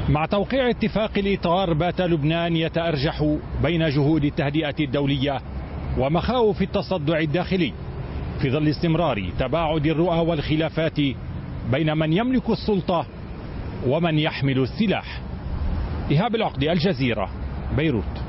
مع توقيع اتفاق الإطار بات لبنان يتأرجح بين جهود التهدئة الدولية ومخاوف التصدع الداخلي في ظل استمرار تباعد الرؤى والخلافات بين من يملك السلطة ومن يحمل السلاح. إيهاب العقدي، الجزيرة، بيروت.